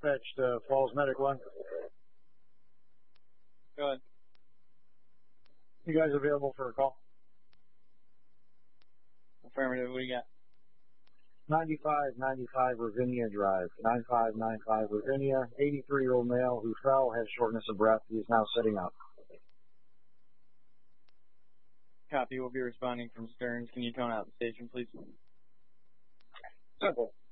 dispatch to Falls Medic 1. Go ahead. You guys available for a call? Affirmative, what do you got? 9595 Ravinia Drive. 9595 Ravinia, 83-year-old male who fell, has shortness of breath. He is now sitting up. Copy, we'll be responding from Stearns. Can you tone out the station, please? Simple.